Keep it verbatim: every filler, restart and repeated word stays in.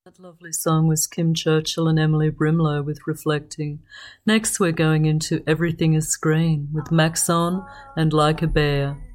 That lovely song was Kim Churchill and Emily Brimlow with Reflecting. Next we're going into Everything is Screen with Maxon and Like a Bear.